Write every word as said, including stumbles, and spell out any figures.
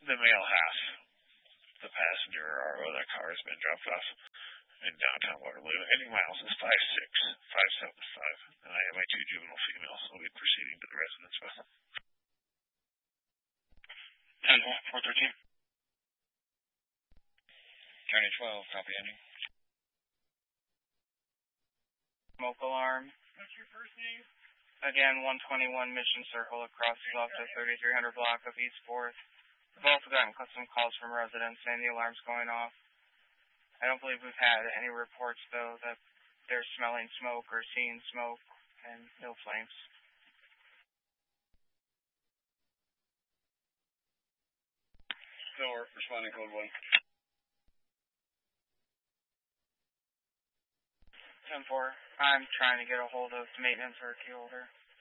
the male half, the passenger or that car has been dropped off in downtown Waterloo. Any miles is five six five seven five, and I have my two juvenile females will be proceeding to the residence with. ten four thirteen. County twelve, copy ending. Smoke alarm. What's your first name? Again, one twenty-one Mission Circle across the left of thirty-three hundred block of East fourth. We've also gotten some calls from residents saying the alarm's going off. I don't believe we've had any reports, though, that they're smelling smoke or seeing smoke and no flames. Still responding code one. ten four. I'm trying to get a hold of maintenance or key holder.